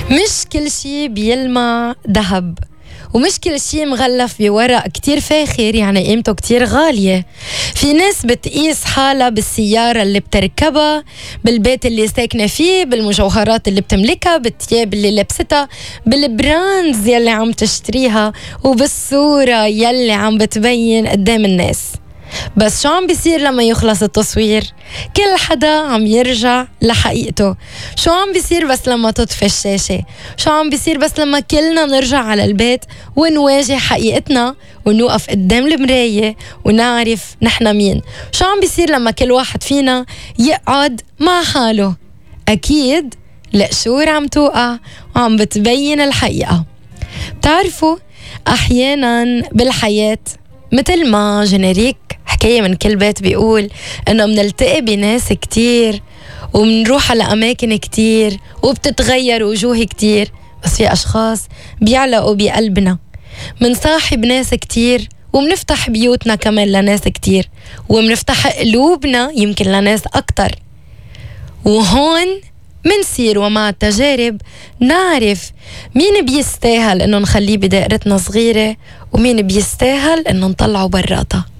مش كل شي بيلمع دهب، ومش كل شي مغلف بورق كتير فاخر يعني قيمته كتير غالية. في ناس بتقيس حالها بالسيارة اللي بتركبها، بالبيت اللي ساكنة فيه، بالمجوهرات اللي بتملكها، بالتياب اللي لبستها، بالبراندز يلي عم تشتريها، وبالصورة يلي عم بتبين قدام الناس. بس شو عم بيصير لما يخلص التصوير؟ كل حدا عم يرجع لحقيقته. شو عم بيصير بس لما تطفي الشاشة؟ شو عم بيصير بس لما كلنا نرجع على البيت ونواجه حقيقتنا ونوقف قدام المراية ونعرف نحنا مين؟ شو عم بيصير لما كل واحد فينا يقعد مع حاله؟ أكيد القشور عم توقع وعم بتبين الحقيقة. بتعرفوا أحيانا بالحياة مثل ما جينيريك حكاية من كل بيت بيقول إنه منلتقي بناس كتير ومنروح على أماكن كتير وبتتغير وجوه كتير، بس في أشخاص بيعلقوا بقلبنا. منصاحب ناس كتير ومنفتح بيوتنا كمان لناس كتير، ومنفتح قلوبنا يمكن لناس أكتر. وهون منصير ومع التجارب نعرف مين بيستاهل إنه نخليه بدائرتنا صغيرة ومين بيستاهل إنه نطلعه براتها.